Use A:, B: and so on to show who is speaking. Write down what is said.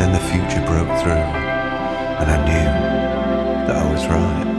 A: Then the future broke through, and I knew that I was right.